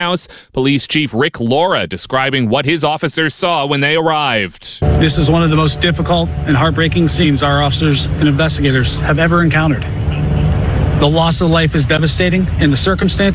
House. Police Chief Rick Laura describing what his officers saw when they arrived. This is one of the most difficult and heartbreaking scenes our officers and investigators have ever encountered. The loss of life is devastating, and the circumstances